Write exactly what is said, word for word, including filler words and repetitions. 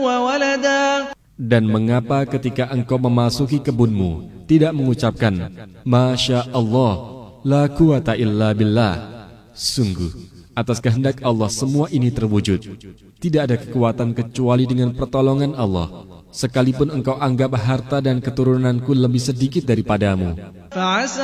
وولدا. Dan mengapa ketika engkau memasuki kebunmu tidak mengucapkan Masya Allah, la quwata illa billah. Sungguh, atas kehendak Allah semua ini terwujud. Tidak ada kekuatan kecuali dengan pertolongan Allah. Sekalipun engkau anggap harta dan keturunanku lebih sedikit daripadamu.